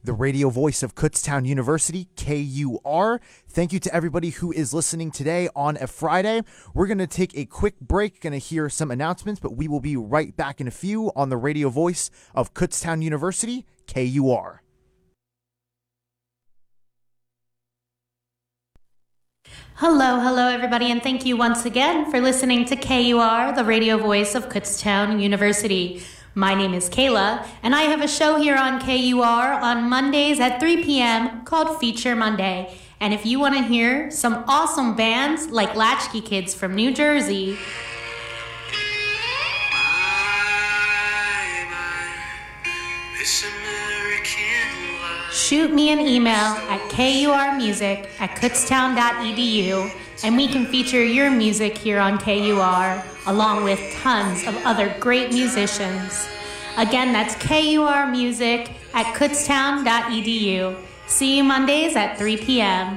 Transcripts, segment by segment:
The radio voice of Kutztown University, KUR. Thank you to everybody who is listening today on a Friday. We're going to take a quick break, going to hear some announcements, but we will be right back in a few on the radio voice of Kutztown University, KUR. Hello everybody, and thank you once again for listening to KUR, the radio voice of Kutztown University. My name is Kayla, and I have a show here on KUR on Mondays at 3 p.m. called Feature Monday. And if you want to hear some awesome bands like Latchkey Kids from New Jersey, shoot me an email at kurmusic@kutztown.edu, and we can feature your music here on KUR, along with tons of other great musicians. Again, that's kurmusic@kutztown.edu. See you Mondays at 3 p.m.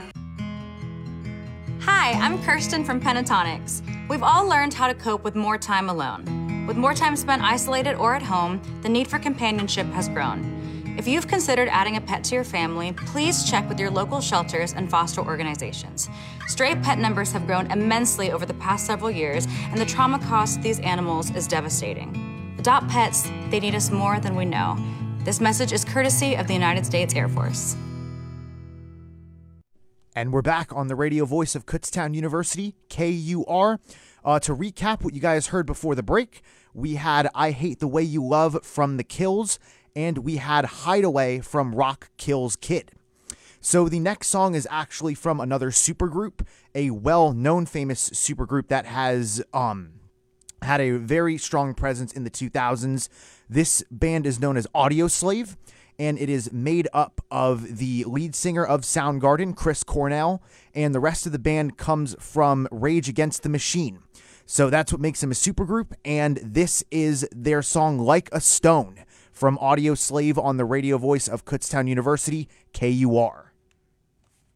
Hi, I'm Kirsten from Pentatonics. We've all learned how to cope with more time alone. With more time spent isolated or at home, the need for companionship has grown. If you've considered adding a pet to your family, please check with your local shelters and foster organizations. Stray pet numbers have grown immensely over the past several years, and the trauma cost of these animals is devastating. Adopt pets, they need us more than we know. This message is courtesy of the United States Air Force. And we're back on the radio voice of Kutztown University, KUR. To recap what you guys heard before the break, we had I Hate the Way You Love from The Kills, and we had Hideaway from Rock Kills Kid. So the next song is actually from another supergroup, a well-known famous supergroup that has had a very strong presence in the 2000s. This band is known as Audioslave, and it is made up of the lead singer of Soundgarden, Chris Cornell, and the rest of the band comes from Rage Against the Machine. So that's what makes them a supergroup, and this is their song Like a Stone from Audioslave on the radio voice of Kutztown University, KUR.